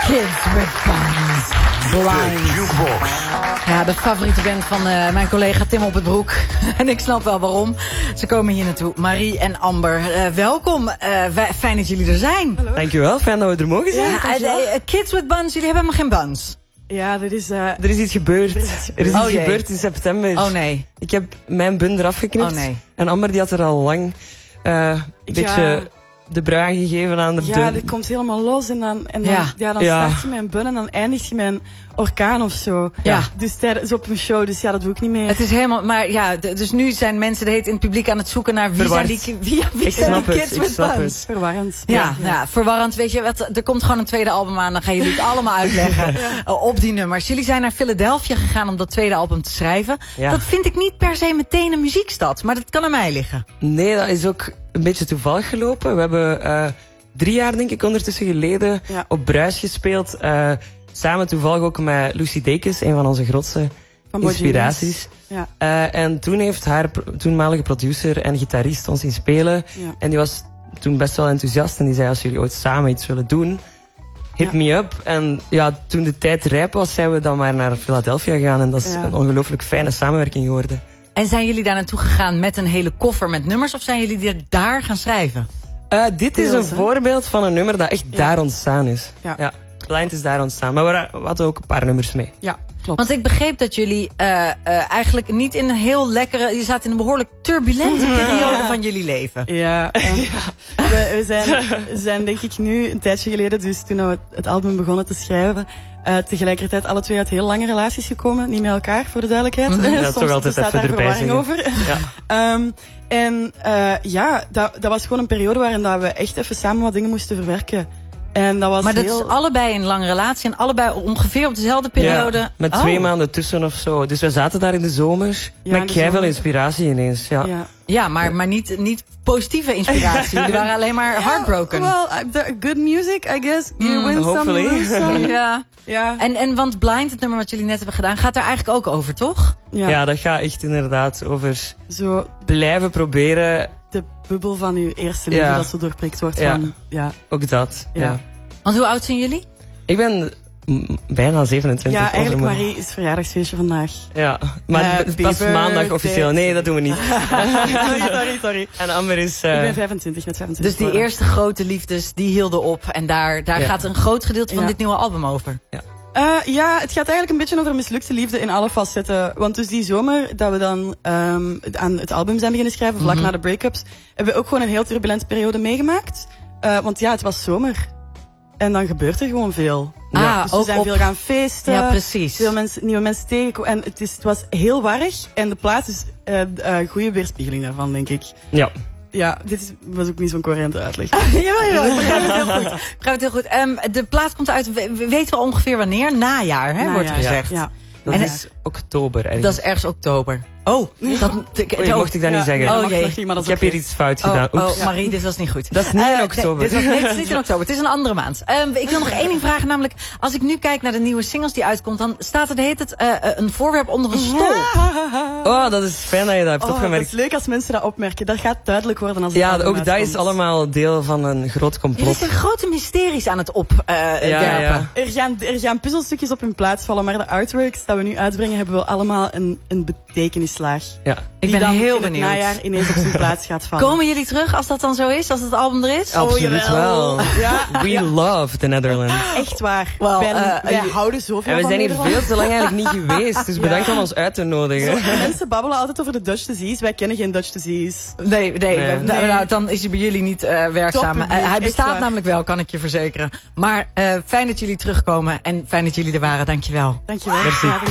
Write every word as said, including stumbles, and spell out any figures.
Kids with Guns. Blind. Ja, de favoriete band van uh, mijn collega Tim op het Broek. En ik snap wel waarom. Ze komen hier naartoe. Marie en Amber, uh, welkom. Uh, fijn dat jullie er zijn. Hallo. Dankjewel, fijn dat we er mogen zijn. Ja, uh, uh, Kids with Buns, jullie hebben helemaal geen buns. Ja, er is, uh, er is iets gebeurd. Er is iets gebeurd, er is iets oh, gebeurd in september. Oh nee. Ik heb mijn bun eraf geknipt. Oh nee. En Amber die had er al lang uh, een ja. beetje de brui aangegeven aan de ja, dun. Ja, dat komt helemaal los en dan, en dan, ja. Ja, dan ja. start je met een bun en dan eindigt je met een orkaan of zo. Ja. Dus tijdens op een show, dus ja, dat doe ik niet meer. Het is helemaal, maar ja, dus nu zijn mensen de heet in het publiek aan het zoeken naar wie Verward. zijn die, wie, wie ik zijn snap die het, Kids ik with snap Buns. het. Verwarrend. Ja, ja. ja, verwarrend. Weet je, wat, er komt gewoon een tweede album aan, dan gaan jullie het allemaal uitleggen ja. op die nummers. Jullie zijn naar Philadelphia gegaan om dat tweede album te schrijven. Ja. Dat vind ik niet per se meteen een muziekstad, maar dat kan aan mij liggen. Nee, dat is ook een beetje toevallig gelopen. We hebben uh, drie jaar, denk ik, ondertussen geleden ja. op Bruis gespeeld. Uh, samen toevallig ook met Lucy Dacus, een van onze grootste van inspiraties. Ja. Uh, en toen heeft haar toenmalige producer en gitarist ons zien spelen. Ja. En die was toen best wel enthousiast. En die zei, als jullie ooit samen iets willen doen, hit ja. me up. En ja, toen de tijd rijp was, zijn we dan maar naar Philadelphia gegaan. En dat is ja. een ongelooflijk fijne samenwerking geworden. En zijn jullie daar naartoe gegaan met een hele koffer met nummers? Of zijn jullie daar gaan schrijven? Uh, dit is een voorbeeld van een nummer dat echt ja. daar ontstaan is. Ja. ja. Blind is daar ontstaan. Maar we hadden ook een paar nummers mee. Ja, klopt. Want ik begreep dat jullie uh, uh, eigenlijk niet in een heel lekkere... Je zaten in een behoorlijk turbulente periode van jullie leven. Ja, uh, ja. We, we zijn, zijn denk ik nu een tijdje geleden, dus toen we het album begonnen te schrijven, uh, tegelijkertijd alle twee uit heel lange relaties gekomen. Niet met elkaar, voor de duidelijkheid. Mm-hmm. Ja, toch altijd even daar erbij zeggen. Over. Ja. um, en uh, ja, dat, dat was gewoon een periode waarin dat we echt even samen wat dingen moesten verwerken. En dat was maar dat heel... is allebei een lange relatie en allebei ongeveer op dezelfde periode? Ja, met oh. twee maanden tussen of zo. Dus we zaten daar in de zomer ja, met keiveel inspiratie ineens. Ja, ja. ja maar, maar niet, niet positieve inspiratie. Die waren alleen maar heartbroken. Well, uh, good music, I guess. You mm, win hopefully. some, lose some. ja. ja. En, en want Blind, het nummer wat jullie net hebben gedaan, gaat daar eigenlijk ook over, toch? Ja, ja dat gaat echt inderdaad over zo blijven proberen. De bubbel van uw eerste liefde ja. dat zo doorprikt wordt ja. van... Ja, ook dat. Ja. ja. Want hoe oud zijn jullie? Ik ben bijna zevenentwintig. Ja, eigenlijk Marie is verjaardagsfeestje vandaag. Ja, maar uh, het pas maandag officieel. Nee, dat doen we niet. sorry, sorry, sorry. En Amber is... Uh... Ik ben vijfentwintig, met vijfentwintig. Dus die worden. Eerste grote liefdes, die hielden op. En daar, daar ja. gaat een groot gedeelte van ja. dit nieuwe album over. Ja. Uh, ja, het gaat eigenlijk een beetje over mislukte liefde in alle facetten. Want dus die zomer dat we dan um, aan het album zijn beginnen schrijven, vlak mm-hmm. na de break-ups, hebben we ook gewoon een heel turbulente periode meegemaakt. Uh, want ja, het was zomer. En dan gebeurt er gewoon veel. Ah, ja, dus we ook zijn op... veel gaan feesten. Ja, precies. Veel mensen, nieuwe mensen tegenkomen. En het, is, het was heel warrig. En de plaat is een uh, uh, goede weerspiegeling daarvan, denk ik. Ja. Ja, dit is, was ook niet zo'n coherente uitleg. ja, ja, ik begrijp het heel goed. Ik begrijp het heel goed. Um, de plaat komt uit, we weten we ongeveer wanneer? Najaar, hè, Najaar, wordt gezegd. Ja, ja. Dat en is oktober eigenlijk. Dat is ergens oktober. Oh, dat Oei, mocht ik dat ja, niet zeggen. Oh, jee. Ik heb hier iets fout gedaan. Oh, oh, Marie, dit was niet goed. Dat is niet uh, in oktober. Nee, dit was, nee, het is niet in oktober. Het is een andere maand. Um, ik wil nog één ding vragen, namelijk... Als ik nu kijk naar de nieuwe singles die uitkomt... dan staat er de heet het uh, een voorwerp onder een stoel. Oh, dat is fijn dat je dat hebt oh, opgemerkt. Het is leuk als mensen dat opmerken. Dat gaat duidelijk worden als het Ja, ook uitkomt. dat is allemaal deel van een groot complot. Er zijn grote mysteries aan het opwerpen. Uh, ja, ja. er, gaan, er gaan puzzelstukjes op hun plaats vallen... maar de artworks dat we nu uitbrengen... hebben wel allemaal een, een betekenislaag. Ja. Ik ben heel in benieuwd. Het najaar ineens op zijn plaats gaat vallen. Komen jullie terug als dat dan zo is? Als het album er is? Absoluut oh, wel. Ja. We ja. love the Netherlands. Echt waar. Well, ben, uh, wij uh, houden zoveel En we van zijn hier Nederland. veel te lang eigenlijk niet geweest. Dus bedankt ja. om ons uit te nodigen. Zo, mensen babbelen altijd over de Dutch disease. Wij kennen geen Dutch disease. Nee, nee, nee. nee. Nou, dan is hij bij jullie niet uh, werkzaam. Uh, hij bestaat namelijk wel, kan ik je verzekeren. Maar uh, fijn dat jullie terugkomen en fijn dat jullie er waren. Dankjewel. Dankjewel. Merci.